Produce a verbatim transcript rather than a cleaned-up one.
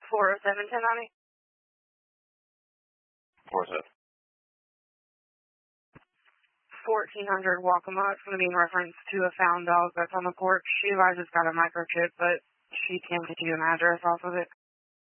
four oh seven, ten ninety. four oh seven. fourteen hundred Waccamaw. It's going to be in reference to a found dog that's on the porch. She advised it's got a microchip, but she can't get you an address off of it.